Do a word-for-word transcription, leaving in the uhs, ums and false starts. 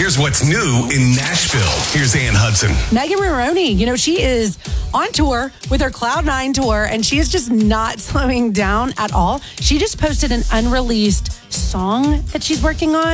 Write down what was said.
Here's what's new in Nashville. Here's Ann Hudson. Megan Maroney, you know, she is on tour with her Cloud nine tour, and she is just not slowing down at all. She just posted an unreleased song that she's working on.